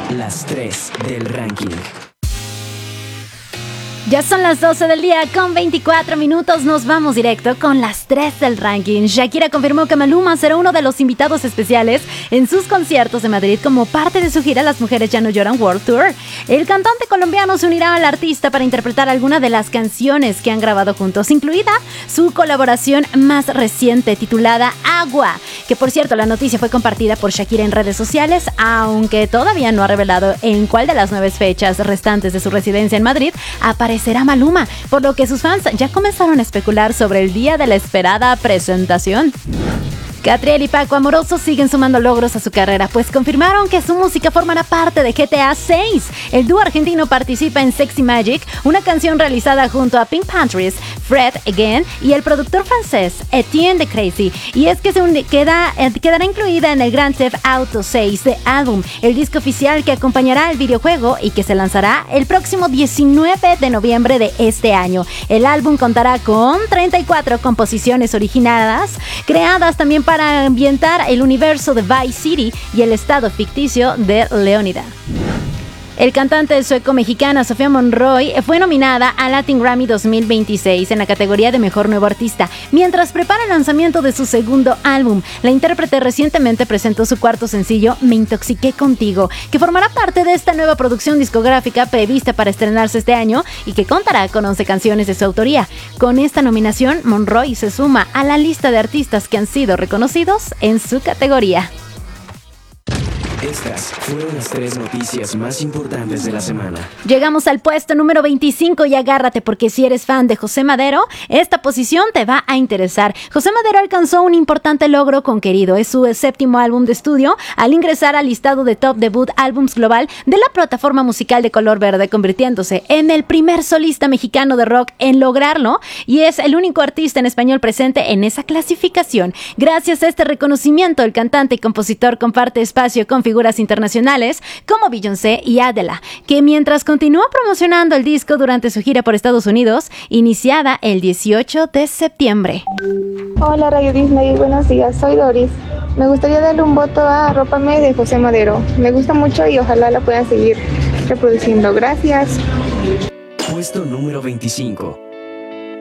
Las 3 del ranking. Ya son las 12 del día con 24 minutos. Nos vamos directo con las 3 del ranking. Shakira confirmó que Maluma será uno de los invitados especiales en sus conciertos de Madrid como parte de su gira Las Mujeres Ya No Lloran World Tour. El cantante colombiano se unirá al artista para interpretar alguna de las canciones que han grabado juntos, incluida su colaboración más reciente titulada Agua, que por cierto la noticia fue compartida por Shakira en redes sociales, aunque todavía no ha revelado en cuál de las 9 fechas restantes de su residencia en Madrid aparecerá Maluma, por lo que sus fans ya comenzaron a especular sobre el día de la esperada presentación. Catriel y Paco Amoroso siguen sumando logros a su carrera, pues confirmaron que su música formará parte de GTA 6. El dúo argentino participa en Sexy Magic, una canción realizada junto a Pink Panthers, Fred Again y el productor francés Etienne de Crazy. Y es que quedará incluida en el Grand Theft Auto 6 de álbum, el disco oficial que acompañará al videojuego y que se lanzará el próximo 19 de noviembre de este año. El álbum contará con 34 composiciones originadas, creadas también para ambientar el universo de Vice City y el estado ficticio de Leónida. El cantante sueco-mexicana Sofía Monroy fue nominada a Latin Grammy 2026 en la categoría de Mejor Nuevo Artista, mientras prepara el lanzamiento de su segundo álbum. La intérprete recientemente presentó su cuarto sencillo, Me Intoxiqué Contigo, que formará parte de esta nueva producción discográfica prevista para estrenarse este año y que contará con 11 canciones de su autoría. Con esta nominación, Monroy se suma a la lista de artistas que han sido reconocidos en su categoría. Estas fueron las 3 noticias más importantes de la semana. Llegamos al puesto número 25 y agárrate porque si eres fan de José Madero, esta posición te va a interesar. José Madero alcanzó un importante logro con Querido. Es su 7º álbum de estudio al ingresar al listado de Top Debut Albums Global de la plataforma musical de color verde, convirtiéndose en el primer solista mexicano de rock en lograrlo y es el único artista en español presente en esa clasificación. Gracias a este reconocimiento, el cantante y compositor comparte espacio con figuras internacionales como Beyoncé y Adele, que mientras continúa promocionando el disco durante su gira por Estados Unidos, iniciada el 18 de septiembre. Hola Radio Disney, buenos días, soy Doris. Me gustaría darle un voto a Arrópame de José Madero. Me gusta mucho y ojalá la puedan seguir reproduciendo. Gracias. Puesto número 25.